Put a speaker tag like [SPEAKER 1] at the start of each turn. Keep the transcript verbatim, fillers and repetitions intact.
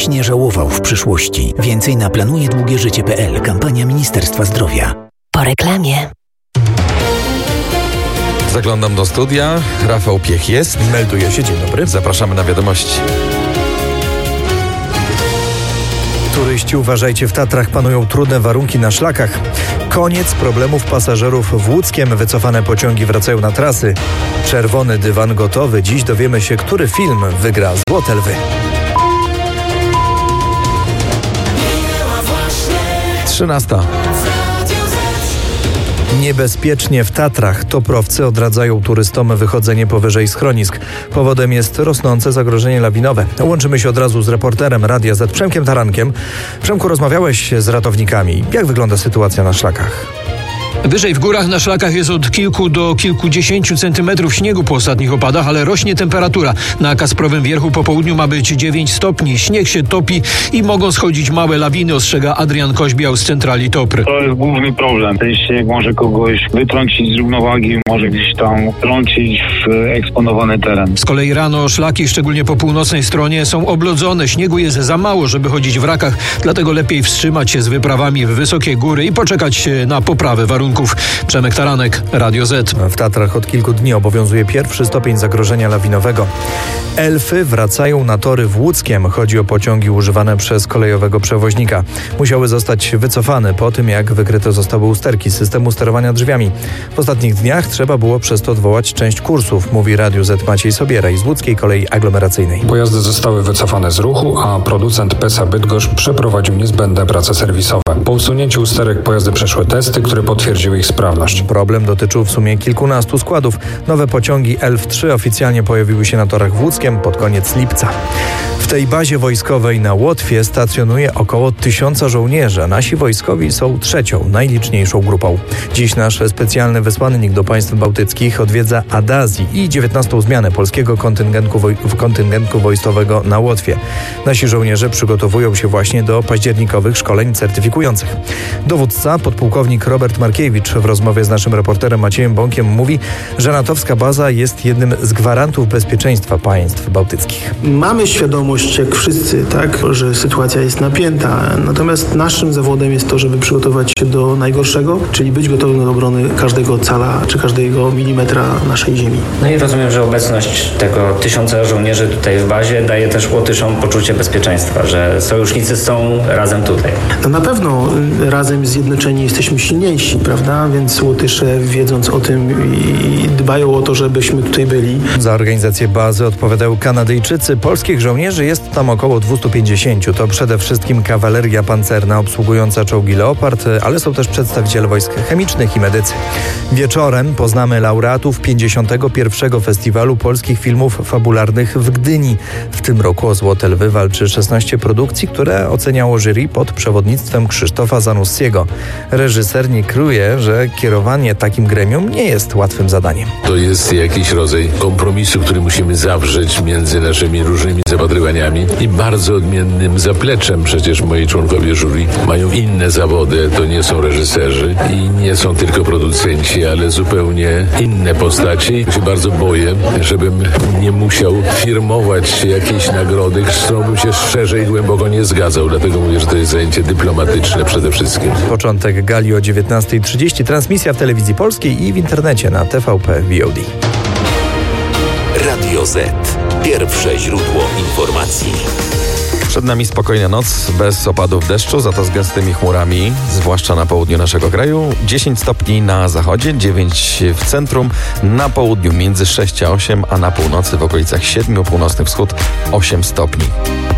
[SPEAKER 1] nie żałował w przyszłości. Więcej na planuje długie życie kropka p l. Kampania Ministerstwa Zdrowia.
[SPEAKER 2] Po reklamie.
[SPEAKER 3] Zaglądam do studia. Rafał Piech jest.
[SPEAKER 4] Melduje się. Dzień dobry.
[SPEAKER 3] Zapraszamy na wiadomości.
[SPEAKER 4] Turyści, uważajcie, w Tatrach panują trudne warunki na szlakach. Koniec problemów pasażerów w Łódzkiem. Wycofane pociągi wracają na trasy. Czerwony dywan gotowy. Dziś dowiemy się, który film wygra Złote Lwy.
[SPEAKER 3] Trzynasta.
[SPEAKER 4] Niebezpiecznie w Tatrach. Toprowcy odradzają turystom wychodzenie powyżej schronisk. Powodem jest rosnące zagrożenie lawinowe. Łączymy się od razu z reporterem Radia Z Przemkiem Tarankiem. Przemku, rozmawiałeś z ratownikami. Jak wygląda sytuacja na szlakach?
[SPEAKER 5] Wyżej w górach na szlakach jest od kilku do kilkudziesięciu centymetrów śniegu po ostatnich opadach, ale rośnie temperatura. Na Kasprowym Wierchu po południu ma być dziewięć stopni. Śnieg się topi i mogą schodzić małe lawiny, ostrzega Adrian Koźbiał z centrali Topry.
[SPEAKER 6] To jest główny problem. Ten śnieg może kogoś wytrącić z równowagi, może gdzieś tam wtrącić w eksponowany teren.
[SPEAKER 5] Z kolei rano szlaki, szczególnie po północnej stronie, są oblodzone. Śniegu jest za mało, żeby chodzić w rakach, dlatego lepiej wstrzymać się z wyprawami w wysokie góry i poczekać na poprawę warunków. Przemek Taranek, Radio Z.
[SPEAKER 4] W Tatrach od kilku dni obowiązuje pierwszy stopień zagrożenia lawinowego. Elfy wracają na tory w Łódzkiem. Chodzi o pociągi używane przez kolejowego przewoźnika. Musiały zostać wycofane po tym, jak wykryte zostały usterki systemu sterowania drzwiami. W ostatnich dniach trzeba było przez to odwołać część kursów, mówi Radio Z Maciej Sobieraj z Łódzkiej Kolei Aglomeracyjnej.
[SPEAKER 7] Pojazdy zostały wycofane z ruchu, a producent Pesa Bydgoszcz przeprowadził niezbędne prace serwisowe. Po usunięciu usterek pojazdy przeszły testy, które potwierdziły ich sprawność.
[SPEAKER 4] Problem dotyczył w sumie kilkunastu składów. Nowe pociągi Elf trzy oficjalnie pojawiły się na torach w Łódzkiem pod koniec lipca. W tej bazie wojskowej na Łotwie stacjonuje około tysiąca żołnierzy. Nasi wojskowi są trzecią, najliczniejszą grupą. Dziś nasz specjalny wysłannik do państw bałtyckich odwiedza Adazji i dziewiętnastą zmianę polskiego kontyngentu, woj- kontyngentu wojskowego na Łotwie. Nasi żołnierze przygotowują się właśnie do październikowych szkoleń certyfikujących. Dowódca, podpułkownik Robert Markiewicz, w rozmowie z naszym reporterem Maciejem Bąkiem mówi, że natowska baza jest jednym z gwarantów bezpieczeństwa państw bałtyckich.
[SPEAKER 8] Mamy świadomość, jak wszyscy, tak, że sytuacja jest napięta. Natomiast naszym zawodem jest to, żeby przygotować się do najgorszego, czyli być gotowym do obrony każdego cala czy każdego milimetra naszej ziemi.
[SPEAKER 9] No i rozumiem, że obecność tego tysiąca żołnierzy tutaj w bazie daje też Łotyszom poczucie bezpieczeństwa, że sojusznicy są razem tutaj.
[SPEAKER 8] No na pewno razem zjednoczeni jesteśmy silniejsi, prawda? Więc Łotysze, wiedząc o tym, i dbają o to, żebyśmy tutaj byli.
[SPEAKER 4] Za organizację bazy odpowiadają Kanadyjczycy. Polskich żołnierzy jest tam około dwieście pięćdziesiąt. To przede wszystkim kawaleria pancerna obsługująca czołgi Leopard, ale są też przedstawiciele wojsk chemicznych i medycy. Wieczorem poznamy laureatów pięćdziesiątego pierwszego Festiwalu Polskich Filmów Fabularnych w Gdyni. W tym roku o Złote Lwy walczy szesnaście produkcji, które oceniało jury pod przewodnictwem Krzysztofa Zanussiego. Reżyser nie kryje, że kierowanie takim gremium nie jest łatwym zadaniem.
[SPEAKER 10] To jest jakiś rodzaj kompromisu, który musimy zawrzeć między naszymi różnymi zapatrywaniami i bardzo odmiennym zapleczem. Przecież moi członkowie jury mają inne zawody, to nie są reżyserzy i nie są tylko producenci, ale zupełnie inne postaci. Ja się bardzo boję, żebym nie musiał firmować jakiejś nagrody, z którą bym się szczerze i głęboko nie zgadzał. Dlatego mówię, że to jest zajęcie dyplomatyczne przede wszystkim.
[SPEAKER 4] Początek gali o dziewiętnasta trzydzieści. Transmisja w Telewizji Polskiej i w internecie na T V P V O D.
[SPEAKER 1] Radio Z. Pierwsze źródło informacji.
[SPEAKER 3] Przed nami spokojna noc, bez opadów deszczu, za to z gęstymi chmurami, zwłaszcza na południu naszego kraju. dziesięć stopni na zachodzie, dziewięć w centrum, na południu między sześć a osiem, a na północy w okolicach siedmiu, północny wschód osiem stopni.